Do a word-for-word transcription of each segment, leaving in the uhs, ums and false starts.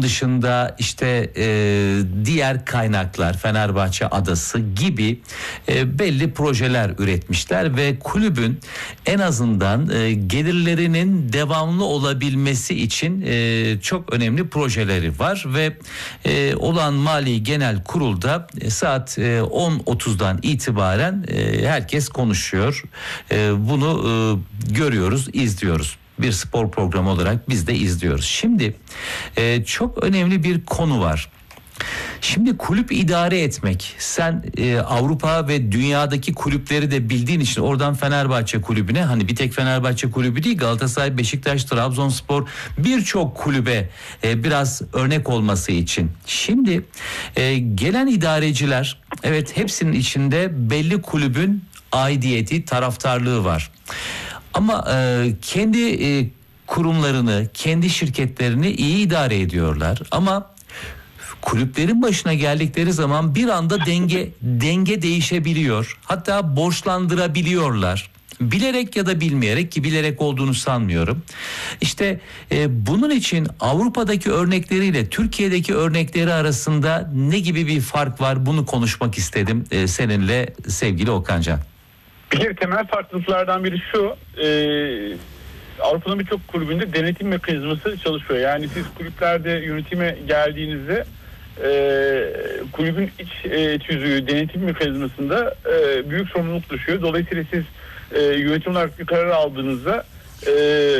dışında işte e, diğer kaynaklar, Fenerbahçe Adası gibi e, belli projeler üretmişler ve kulübün en azından e, gelirlerinin devamlı olabilmesi için e, çok önemli projeleri var ve e, olan Mali Genel Kurul'da e, saat e, on otuzdan itibaren e, herkes konuşuyor. E, bunu e, görüyoruz, izliyoruz. Bir spor programı olarak biz de izliyoruz. Şimdi e, çok önemli bir konu var. Şimdi kulüp idare etmek, sen e, Avrupa ve dünyadaki kulüpleri de bildiğin için oradan Fenerbahçe kulübüne, hani bir tek Fenerbahçe kulübü değil, Galatasaray, Beşiktaş, Trabzonspor, birçok kulübe e, biraz örnek olması için. Şimdi e, gelen idareciler, evet, hepsinin içinde belli kulübün aidiyeti, taraftarlığı var. Ama e, kendi e, kurumlarını, kendi şirketlerini iyi idare ediyorlar. Ama kulüplerin başına geldikleri zaman bir anda denge denge değişebiliyor. Hatta borçlandırabiliyorlar. Bilerek ya da bilmeyerek, ki bilerek olduğunu sanmıyorum. İşte e, bunun için Avrupa'daki örnekleriyle Türkiye'deki örnekleri arasında ne gibi bir fark var? Bunu konuşmak istedim e, seninle sevgili Okancan. Bir kere temel farklılıklardan biri şu, e, Avrupa'nın birçok kulübünde denetim mekanizması çalışıyor. Yani siz kulüplerde yönetime geldiğinizde e, kulübün iç, e, iç yüzüğü denetim mekanizmasında e, büyük sorumluluk düşüyor. Dolayısıyla siz e, yönetim olarak bir karar aldığınızda e,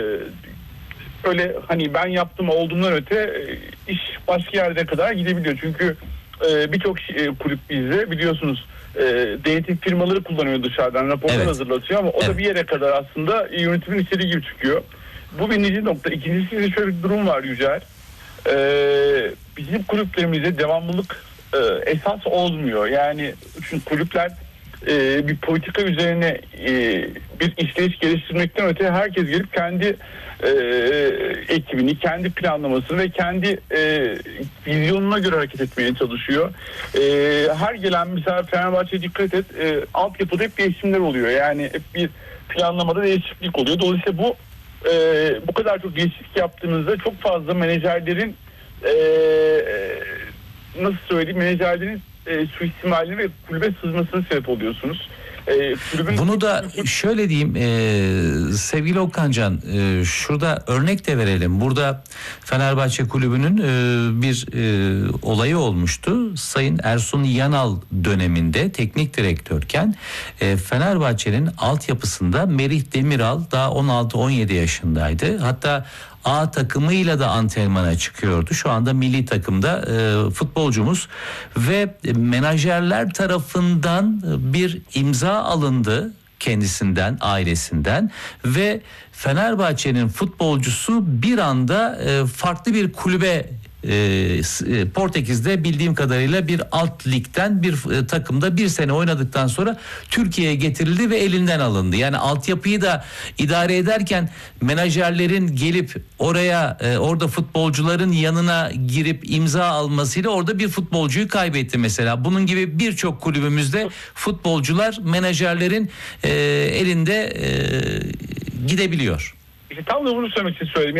öyle hani ben yaptım olduğundan öte e, iş başka yerde kadar gidebiliyor. Çünkü e, birçok e, kulüp bizde biliyorsunuz E, denetim firmaları kullanıyor dışarıdan, raporlar evet. hazırlatıyor ama o evet. da bir yere kadar aslında yönetimin istediği gibi çıkıyor. Bu birinci nokta. İkincisi de şöyle bir durum var Yücel. E, bizim kulüplerimizde devamlılık e, esas olmuyor. Yani çünkü kulüpler e, bir politika üzerine e, bir işleyiş geliştirmekten öte herkes gelip kendi e, ekibini, kendi planlamasını ve kendi e, vizyonuna göre hareket etmeye çalışıyor. E, her gelen mesela Fenerbahçe'ye dikkat et, e, altyapıda hep değişimler oluyor. Yani hep bir planlamada değişiklik oluyor. Dolayısıyla bu e, bu kadar çok değişiklik yaptığınızda çok fazla menajerlerin e, nasıl söyleyeyim menajerlerin e, suistimalini ve kulübe sızmasına sebep oluyorsunuz. E, kulübün... Bunu da şöyle diyeyim e, sevgili Okancan, e, şurada örnek de verelim. Burada Fenerbahçe Kulübü'nün e, bir e, olayı olmuştu. Sayın Ersun Yanal döneminde teknik direktörken e, Fenerbahçe'nin altyapısında Merih Demiral daha on altı on yedi yaşındaydı. Hatta A takımıyla da antrenmana çıkıyordu. Şu anda milli takımda e, futbolcumuz ve menajerler tarafından bir imza alındı kendisinden, ailesinden ve Fenerbahçe'nin futbolcusu bir anda e, farklı bir kulübe, e, Portekiz'de bildiğim kadarıyla bir alt ligden bir e, takımda bir sene oynadıktan sonra Türkiye'ye getirildi ve elinden alındı. Yani altyapıyı da idare ederken menajerlerin gelip oraya e, orada futbolcuların yanına girip imza almasıyla orada bir futbolcuyu kaybetti mesela. Bunun gibi birçok kulübümüzde futbolcular menajerlerin e, elinde e, gidebiliyor. İşte tam da bunu söylemek için söyledim.